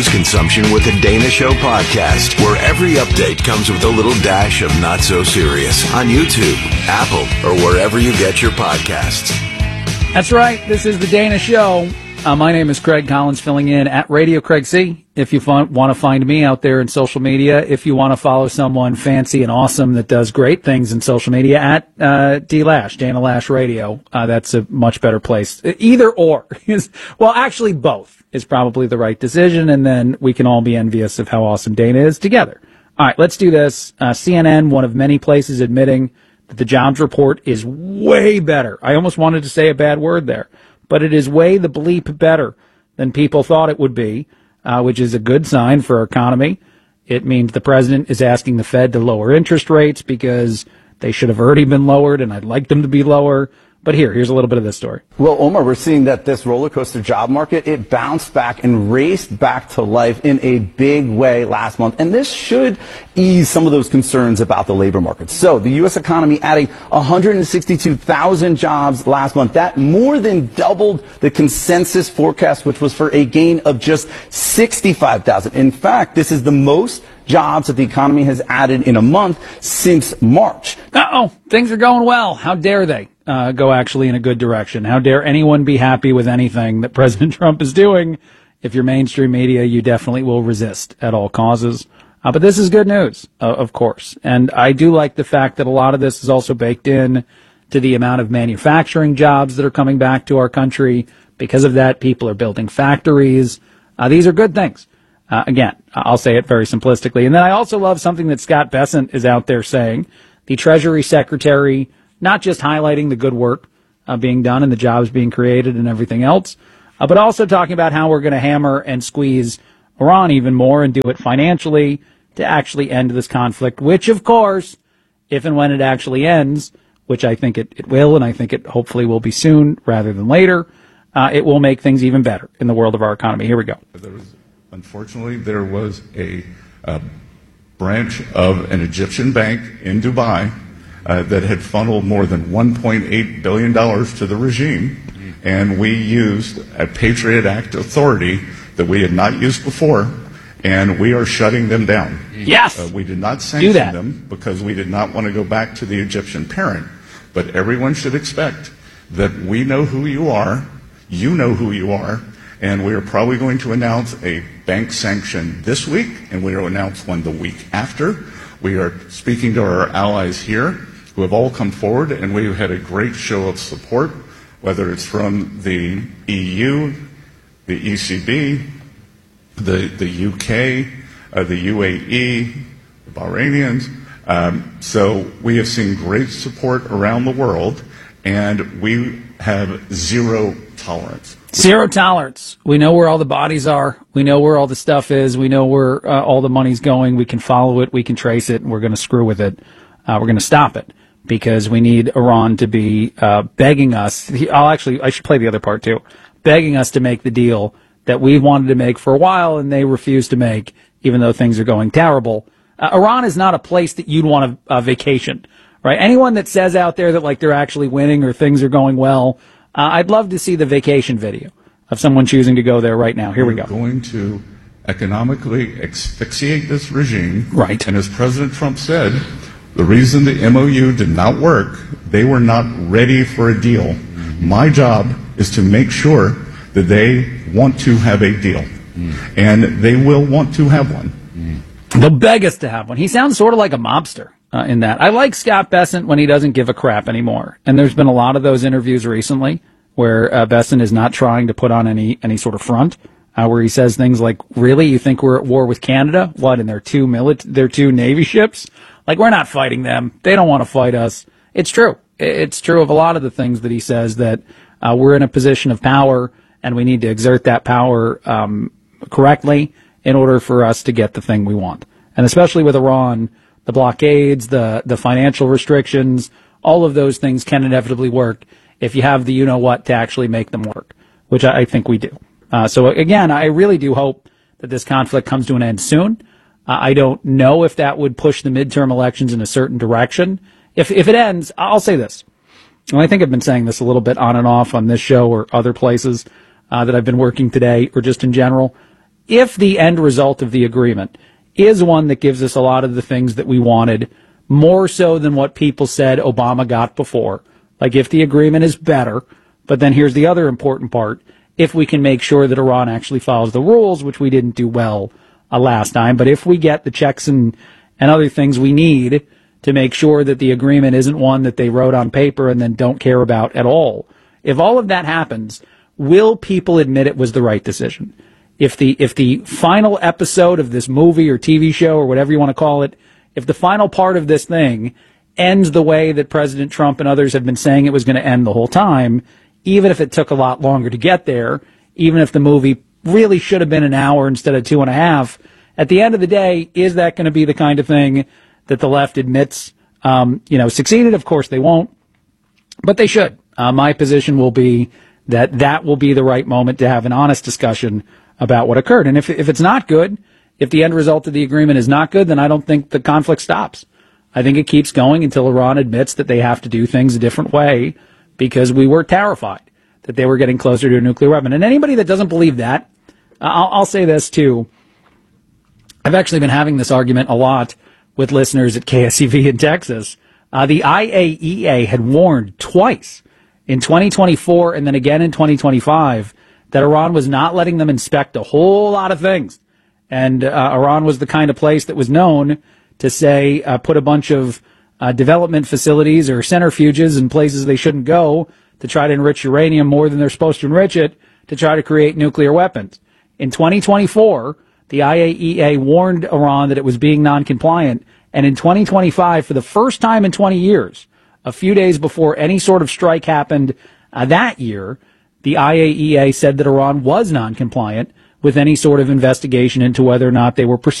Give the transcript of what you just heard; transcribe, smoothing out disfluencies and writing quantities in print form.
Consumption with the Dana Show podcast, where every update comes with a little dash of not so serious on YouTube, Apple, or wherever you get your podcasts. That's right. This is the Dana Show. My name is Craig Collins, filling in at Radio Craig C. If you want to find me out there in social media, if you want to follow someone fancy and awesome that does great things in social media, at D-Lash, Dana Lash Radio, that's a much better place. Either or. Well, actually both is probably the right decision, and then we can all be envious of how awesome Dana is together. All right, let's do this. CNN, one of many places admitting that the jobs report is way better. I almost wanted to say a bad word there, but it is way the bleep better than people thought it would be, which is a good sign for our economy. It means the president is asking the Fed to lower interest rates because they should have already been lowered, and I'd like them to be lower. But here's a little bit of this story. Well, Omar, we're seeing that this roller coaster job market, it bounced back and raced back to life in a big way last month. And this should ease some of those concerns about the labor market. So the U.S. economy adding 162,000 jobs last month. That more than doubled the consensus forecast, which was for a gain of just 65,000. In fact, this is the most jobs that the economy has added in a month since March. Things are going well. How dare they go actually in a good direction? How dare anyone be happy with anything that President Trump is doing? If you're mainstream media, you definitely will resist at all causes. But this is good news, of course. And I do like the fact that a lot of this is also baked in to the amount of manufacturing jobs that are coming back to our country. Because of that, people are building factories. These are good things. Again, I'll say it very simplistically. And then I also love something that Scott Bessent is out there saying. The Treasury Secretary, not just highlighting the good work being done and the jobs being created and everything else, but also talking about how we're going to hammer and squeeze Iran even more and do it financially to actually end this conflict, which, of course, if and when it actually ends, which I think it will, and I think it hopefully will be soon rather than later, it will make things even better in the world of our economy. Here we go. Unfortunately, there was a branch of an Egyptian bank in Dubai that had funneled more than $1.8 billion to the regime, and we used a Patriot Act authority that we had not used before, and we are shutting them down. Yes! We did not sanction them because we did not want to go back to the Egyptian parent, but everyone should expect that we know who you are, you know who you are, and we are probably going to announce a bank sanction this week, and we will announce one the week after. We are speaking to our allies here who have all come forward, and we've had a great show of support, whether it's from the EU, the ECB, the UK, the UAE, the Bahrainians. So we have seen great support around the world, and we have zero tolerance. Zero tolerance. We know where all the bodies are. We know where all the stuff is. We know where all the money's going. We can follow it. We can trace it. And we're going to screw with it. We're going to stop it because we need Iran to be begging us. I should play the other part too. Begging us to make the deal that we wanted to make for a while and they refused to make, even though things are going terrible. Iran is not a place that you'd want a vacation, right? Anyone that says out there that like they're actually winning or things are going well, I'd love to see the vacation video of someone choosing to go there right now. Here we go. We're going to economically asphyxiate this regime. Right. And as President Trump said, the reason the MOU did not work, they were not ready for a deal. My job is to make sure that they want to have a deal. And they will want to have one. They'll beg us to have one. He sounds sort of like a mobster. In that. I like Scott Bessent when he doesn't give a crap anymore. And there's been a lot of those interviews recently where Bessent is not trying to put on any sort of front, where he says things like, really, you think we're at war with Canada? What, and their two Navy ships? Like, we're not fighting them. They don't want to fight us. It's true. It's true of a lot of the things that he says, that we're in a position of power and we need to exert that power correctly in order for us to get the thing we want. And especially with Iran, the blockades, the financial restrictions, all of those things can inevitably work if you have the you-know-what to actually make them work, which I think we do. So, again, I really do hope that this conflict comes to an end soon. I don't know if that would push the midterm elections in a certain direction. If it ends, I'll say this. And I think I've been saying this a little bit on and off on this show or other places that I've been working today or just in general. if the end result of the agreement is one that gives us a lot of the things that we wanted, more so than what people said Obama got before, like if the agreement is better, but then here's the other important part, if we can make sure that Iran actually follows the rules, which we didn't do well last time, but if we get the checks and other things we need to make sure that the agreement isn't one that they wrote on paper and then don't care about at all, if all of that happens, will people admit it was the right decision? If the final episode of this movie or TV show or whatever you want to call it, if the final part of this thing ends the way that President Trump and others have been saying it was going to end the whole time, even if it took a lot longer to get there, even if the movie really should have been an hour instead of 2.5, at the end of the day, is that going to be the kind of thing that the left admits, succeeded? Of course they won't, but they should. My position will be that will be the right moment to have an honest discussion about what occurred. And if it's not good, if the end result of the agreement is not good, then I don't think the conflict stops. I think it keeps going until Iran admits that they have to do things a different way, because we were terrified that they were getting closer to a nuclear weapon. And anybody that doesn't believe that, I'll say this too. I've actually been having this argument a lot with listeners at KSEV in Texas. The IAEA had warned twice in 2024 and then again in 2025 that Iran was not letting them inspect a whole lot of things. And Iran was the kind of place that was known to say put a bunch of development facilities or centrifuges in places they shouldn't go to try to enrich uranium more than they're supposed to enrich it to try to create nuclear weapons. In 2024, the IAEA warned Iran that it was being non-compliant. And in 2025, for the first time in 20 years, a few days before any sort of strike happened that year, the IAEA said that Iran was non-compliant with any sort of investigation into whether or not they were pursuing